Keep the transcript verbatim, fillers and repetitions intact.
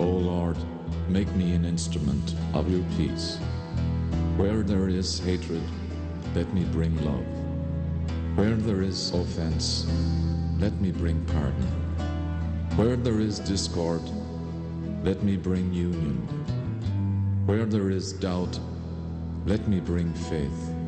O Lord, make me an instrument of your peace. Where there is hatred, let me bring love. Where there is offense, let me bring pardon. Where there is discord, let me bring union. Where there is doubt, let me bring faith.